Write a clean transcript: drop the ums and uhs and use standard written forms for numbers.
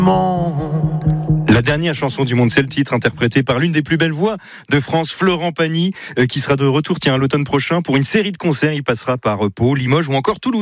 La dernière chanson du monde, c'est le titre, interprété par l'une des plus belles voix de France, Florent Pagny, qui sera de retour à l'automne prochain pour une série de concerts. Il passera par Pau, Limoges ou encore Toulouse.